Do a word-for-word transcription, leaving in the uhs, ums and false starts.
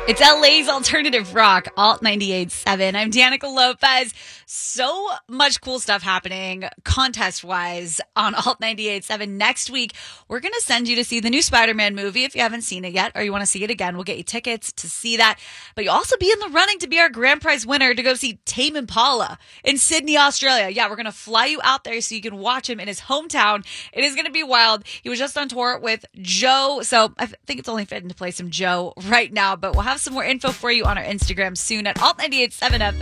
It's L A's alternative rock, Alt ninety-eight point seven. I'm Danica Lopez. So much cool stuff happening contest-wise on Alt ninety-eight point seven. Next week, we're going to send you to see the new Spider-Man movie if you haven't seen it yet or you want to see it again. We'll get you tickets to see that. But you'll also be in the running to be our grand prize winner to go see Tame Impala in Sydney, Australia. Yeah, we're going to fly you out there so you can watch him in his hometown. It is going to be wild. He was just on tour with Joe, so I think it's only fitting to play some Joe right now, but we'll have some more info for you on our Instagram soon at Alt ninety-eight point seven F M.